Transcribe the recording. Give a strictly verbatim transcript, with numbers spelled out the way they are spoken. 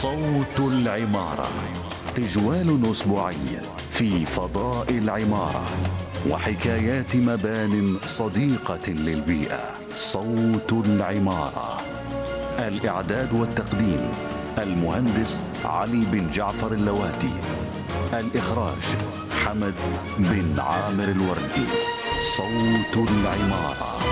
صوت العمارة، تجوال أسبوعي في فضاء العمارة وحكايات مبان صديقة للبيئة. صوت العمارة، الإعداد والتقديم المهندس علي بن جعفر اللواتي، الإخراج حمد بن عامر الوردي. صوت العمارة.